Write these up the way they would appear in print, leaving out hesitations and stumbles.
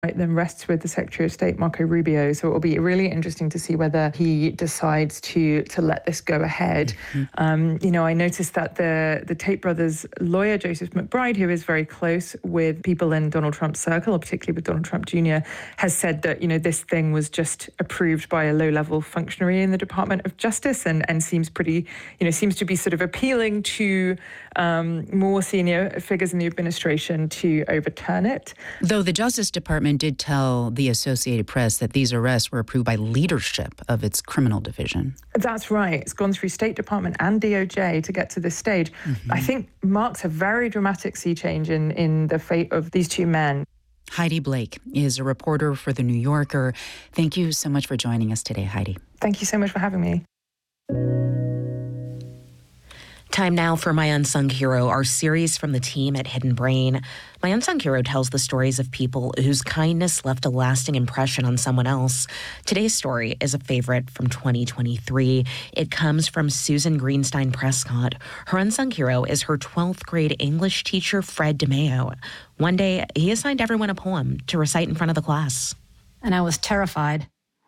Right, then rests with the Secretary of State, Marco Rubio. So it will be really interesting to see whether he decides to let this go ahead. I noticed that the Tate brothers' lawyer, Joseph McBride, who is very close with people in Donald Trump's circle, or particularly with Donald Trump Jr., has said that, this thing was just approved by a low-level functionary in the Department of Justice and seems to be sort of appealing to more senior figures in the administration to overturn it. Though the Justice Department did tell the Associated Press that these arrests were approved by leadership of its criminal division. That's right. It's gone through State Department and DOJ to get to this stage. I think marks a very dramatic sea change in the fate of these two men. Heidi Blake is a reporter for The New Yorker. Thank you so much for joining us today, Heidi. Thank you so much for having me. Time now for My Unsung Hero, our series from the team at Hidden Brain. My Unsung Hero tells the stories of people whose kindness left a lasting impression on someone else. Today's story is a favorite from 2023. It comes from Susan Greenstein Prescott. Her unsung hero is her 12th grade English teacher, Fred DeMeo. One day, he assigned everyone a poem to recite in front of the class. And I was terrified.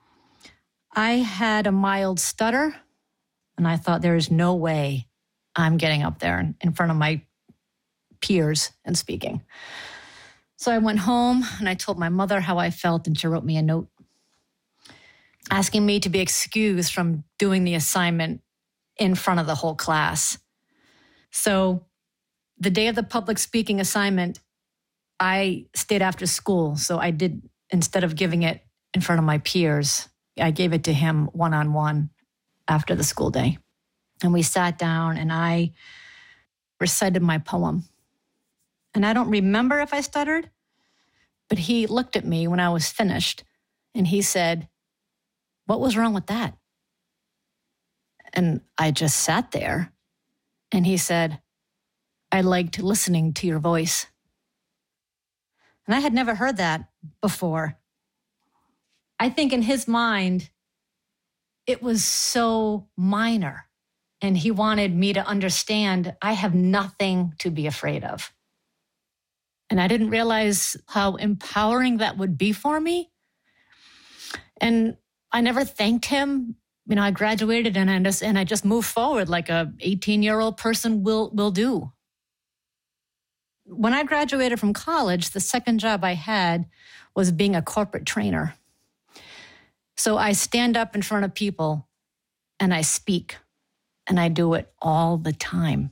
I had a mild stutter, and I thought there is no way I'm getting up there in front of my peers and speaking. So I went home and I told my mother how I felt, and she wrote me a note asking me to be excused from doing the assignment in front of the whole class. So the day of the public speaking assignment, I stayed after school. So I did, instead of giving it in front of my peers, I gave it to him one-on-one after the school day. And we sat down and I recited my poem. And I don't remember if I stuttered, but he looked at me when I was finished and he said, "What was wrong with that?" And I just sat there and he said, "I liked listening to your voice." And I had never heard that before. I think in his mind, it was so minor. And he wanted me to understand I have nothing to be afraid of. And I didn't realize how empowering that would be for me. And I never thanked him. I graduated and I just moved forward like a 18-year-old person will do. When I graduated from college, the second job I had was being a corporate trainer. So I stand up in front of people and I speak. And I do it all the time.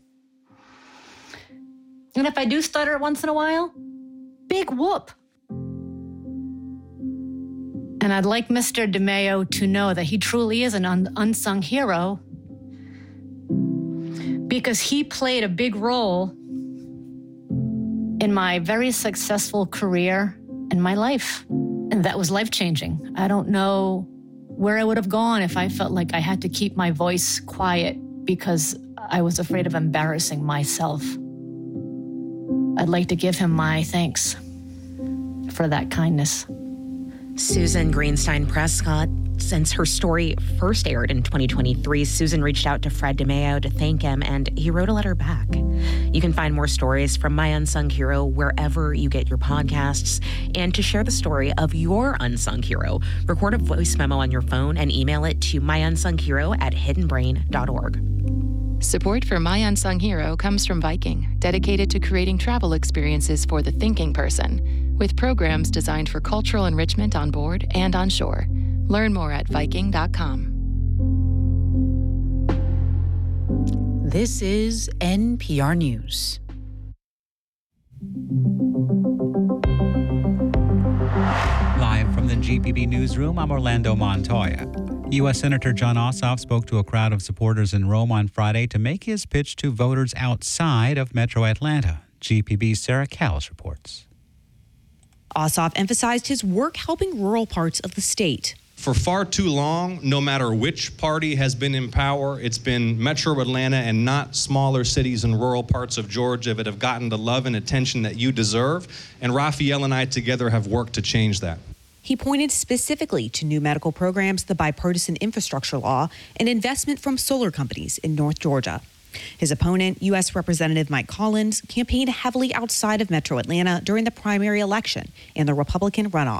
And if I do stutter once in a while, big whoop. And I'd like Mr. DeMeo to know that he truly is an unsung hero because he played a big role in my very successful career and my life. And that was life-changing. I don't know where I would have gone if I felt like I had to keep my voice quiet because I was afraid of embarrassing myself. I'd like to give him my thanks for that kindness. Susan Greenstein Prescott. Since her story first aired in 2023, Susan reached out to Fred DeMeo to thank him, and he wrote a letter back. You can find more stories from My Unsung Hero wherever you get your podcasts. And to share the story of your unsung hero, record a voice memo on your phone and email it to myunsunghero@hiddenbrain.org. Support for My Unsung Hero comes from Viking, dedicated to creating travel experiences for the thinking person, with programs designed for cultural enrichment on board and on shore. Learn more at Viking.com. This is NPR News. Live from the GPB Newsroom, I'm Orlando Montoya. U.S. Senator Jon Ossoff spoke to a crowd of supporters in Rome on Friday to make his pitch to voters outside of Metro Atlanta. GPB's Sarah Callis reports. Ossoff emphasized his work helping rural parts of the state. For far too long, no matter which party has been in power, it's been Metro Atlanta and not smaller cities and rural parts of Georgia that have gotten the love and attention that you deserve. And Raphael and I together have worked to change that. He pointed specifically to new medical programs, the bipartisan infrastructure law, and investment from solar companies in North Georgia. His opponent, U.S. Representative Mike Collins, campaigned heavily outside of Metro Atlanta during the primary election and the Republican runoff.